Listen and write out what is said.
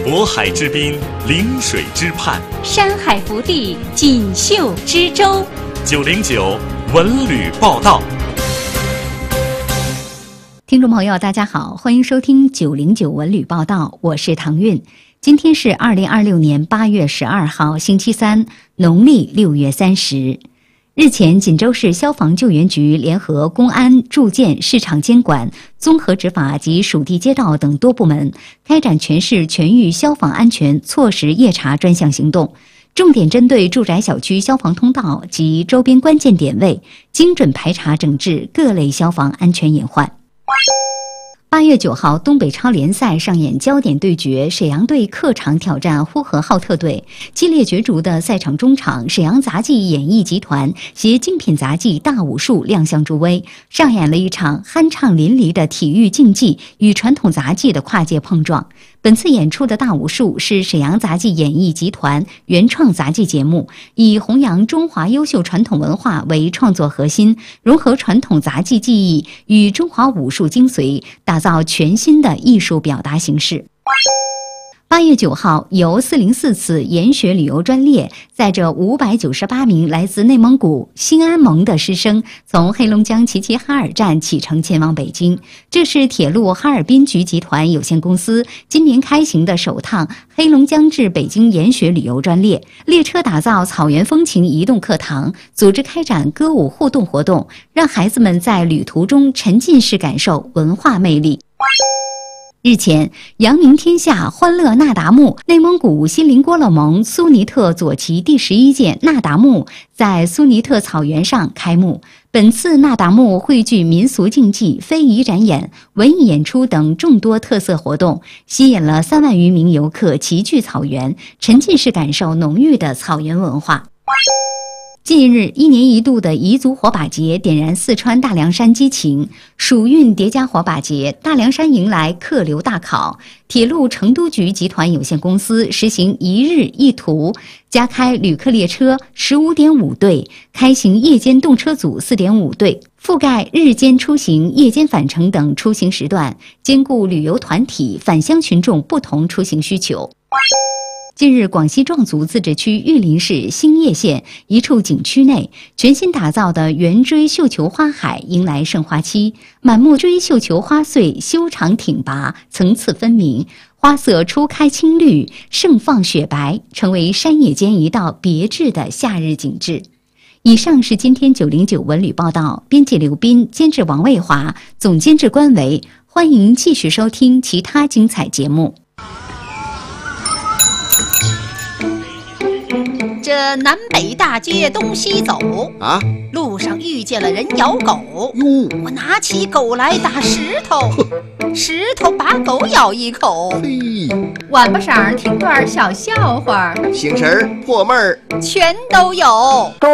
渤海之滨，临水之畔， 山海福地，锦绣之州。 909文旅报道。 听众朋友大家好，欢迎收听909文旅报道，我是唐韵。今天是2026年8月12号星期三，农历6月30。日前，锦州市消防救援局联合公安、住建、市场监管、综合执法及属地街道等多部门，开展全市全域消防安全措施夜查专项行动，重点针对住宅小区消防通道及周边关键点位，精准排查整治各类消防安全隐患。8月9号，东北超联赛上演焦点对决，沈阳队客场挑战呼和浩特队。激烈角逐的赛场中场，沈阳杂技演艺集团携精品杂技大武术亮相助威，上演了一场酣畅淋漓的体育竞技与传统杂技的跨界碰撞。本次演出的大武术是沈阳杂技演艺集团原创杂技节目，以弘扬中华优秀传统文化为创作核心，融合传统杂技技艺与中华武术精髓，打造全新的艺术表达形式。8月9号，由404次研学旅游专列载着598名来自内蒙古兴安盟的师生，从黑龙江齐齐哈尔站启程前往北京。这是铁路哈尔滨局集团有限公司今年开行的首趟黑龙江至北京研学旅游专列。列车打造草原风情移动课堂，组织开展歌舞互动活动，让孩子们在旅途中沉浸式感受文化魅力。日前，扬名天下欢乐那达慕内蒙古锡林郭勒盟苏尼特左旗第11届那达慕在苏尼特草原上开幕。本次那达慕汇聚民俗竞技、非遗展演、文艺演出等众多特色活动，吸引了3万余名游客齐聚草原，沉浸式感受浓郁的草原文化。近日，一年一度的彝族火把节点燃四川大凉山激情，蜀韵叠加火把节，大凉山迎来客流大考。铁路成都局集团有限公司实行一日一途，加开旅客列车 15.5 对，开行夜间动车组 4.5 对，覆盖日间出行、夜间返程等出行时段，兼顾旅游团体、返乡群众不同出行需求。近日，广西壮族自治区玉林市兴业县一处景区内，全新打造的圆锥绣球花海迎来盛花期，满目锥绣球花穗修长挺拔，层次分明，花色初开青绿，盛放雪白，成为山野间一道别致的夏日景致。以上是今天909文旅报道，编辑刘斌，监制王卫华，总监制关维。欢迎继续收听其他精彩节目。 这南北大街东西走啊， 路上遇见了人咬狗哟， 我拿起狗来打石头，石头把狗咬一口。 嘿， 晚巴晌听段小笑话， 醒神儿破闷儿全都有。